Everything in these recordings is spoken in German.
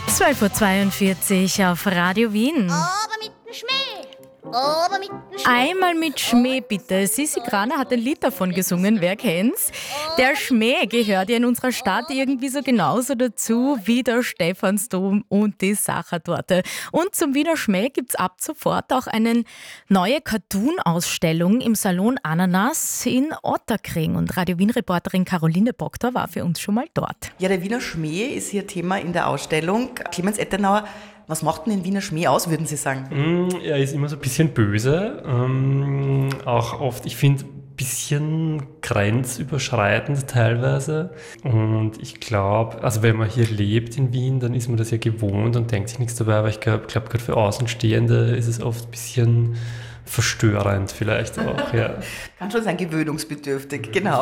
12:42 Uhr auf Radio Wien. Aber mit dem Schmäh. Aber mit dem Schmäh. Einmal mit Schmäh bitte. Sissi Kraner hat ein Lied davon gesungen, wer kennt's? Der Schmäh gehört ja in unserer Stadt irgendwie so genauso dazu wie der Stephansdom und die Sachertorte. Und zum Wiener Schmäh gibt's ab sofort auch eine neue Cartoon-Ausstellung im Salon Ananas in Otterkring. Und Radio Wien-Reporterin Caroline Proctor war für uns schon mal dort. Ja, der Wiener Schmäh ist hier Thema in der Ausstellung. Clemens Ettenauer, was macht denn den Wiener Schmäh aus, würden Sie sagen? Er ist immer so ein bisschen böse, auch oft, ich finde, ein bisschen grenzüberschreitend teilweise. Und ich glaube, also wenn man hier lebt in Wien, dann ist man das ja gewohnt und denkt sich nichts dabei, aber ich glaube, gerade für Außenstehende ist es oft ein bisschen verstörend vielleicht auch, ja. Kann schon sein, gewöhnungsbedürftig, genau.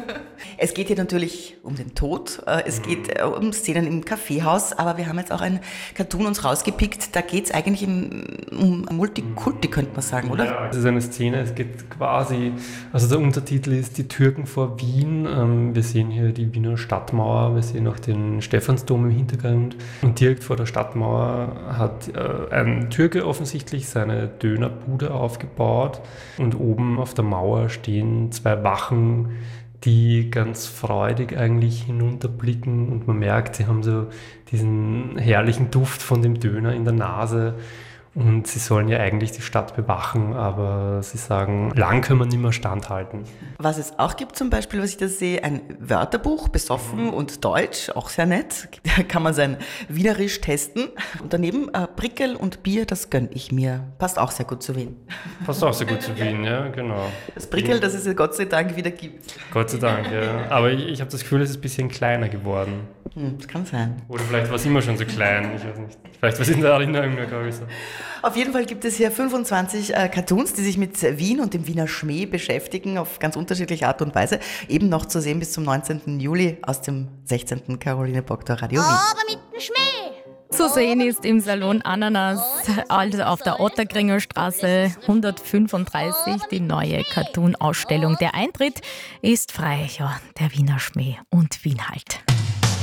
Es geht hier natürlich um den Tod, es geht um Szenen im Kaffeehaus, aber wir haben jetzt auch ein Cartoon uns rausgepickt, da geht es eigentlich um Multikulti, könnte man sagen, oder? Ja, es ist eine Szene, es geht quasi, also der Untertitel ist Die Türken vor Wien. Wir sehen hier die Wiener Stadtmauer, wir sehen auch den Stephansdom im Hintergrund und direkt vor der Stadtmauer hat ein Türke offensichtlich seine Dönerbude aufgebaut und oben auf der Mauer stehen zwei Wachen, die ganz freudig eigentlich hinunterblicken und man merkt, sie haben so diesen herrlichen Duft von dem Döner in der Nase und sie sollen ja eigentlich die Stadt bewachen, aber sie sagen, lang können wir nicht mehr standhalten. Was es auch gibt zum Beispiel, was ich da sehe, ein Wörterbuch, besoffen und Deutsch, auch sehr nett. Da kann man sein Wienerisch testen. Und daneben Prickel und Bier, das gönn ich mir. Passt auch sehr gut zu Wien. Passt auch sehr gut zu Wien, ja, genau. Das Prickel, das es ja Gott sei Dank wieder gibt. Gott sei Dank, ja. Aber ich habe das Gefühl, es ist ein bisschen kleiner geworden. Das kann sein. Oder vielleicht war es immer schon so klein, ich weiß nicht. Vielleicht war es in der Erinnerung nur größer. Auf jeden Fall gibt es hier 25 Cartoons, die sich mit Wien und dem Wiener Schmäh beschäftigen, auf ganz unterschiedliche Art und Weise. Eben noch zu sehen bis zum 19. Juli aus dem 16. Caroline Proctor Radio Wien. Aber mit dem Schmäh. Zu sehen ist im Salon Ananas, also auf der Otterkringer Straße 135, die neue Cartoon-Ausstellung. Der Eintritt ist frei, ja, der Wiener Schmäh und Wien halt.